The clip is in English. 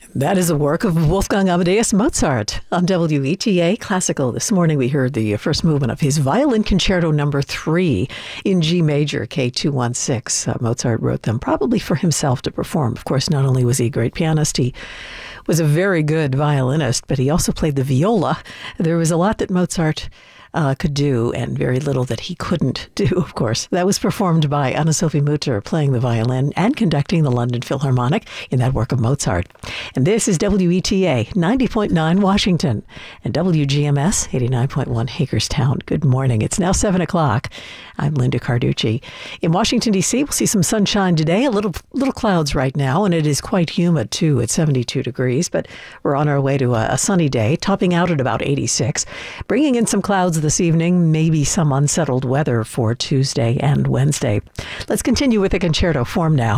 That is the work of Wolfgang Amadeus Mozart on WETA Classical. This morning we heard the first movement of his Violin Concerto Number 3 in G major, K216. Mozart wrote them probably for himself to perform. Of course, not only was he a great pianist, he was a very good violinist, but he also played the viola. There was a lot that Mozart could do, and very little that he couldn't do, of course. That was performed by Anna-Sophie Mutter, playing the violin and conducting the London Philharmonic in that work of Mozart. And this is WETA 90.9 Washington and WGMS 89.1 Hagerstown. Good morning. It's now 7 o'clock. I'm Linda Carducci. In Washington, D.C., we'll see some sunshine today, a little clouds right now, and it is quite humid, too, at 72 degrees, but we're on our way to a sunny day, topping out at about 86, bringing in some clouds this evening, maybe some unsettled weather for Tuesday and Wednesday. Let's continue with the concerto form now.